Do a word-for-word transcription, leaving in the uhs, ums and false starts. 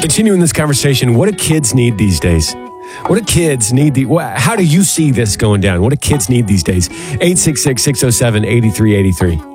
Continuing this conversation, what do kids need these days? What do kids need? The, how do you see this going down? What do kids need these days? eight six six, six oh seven, eight three eight three.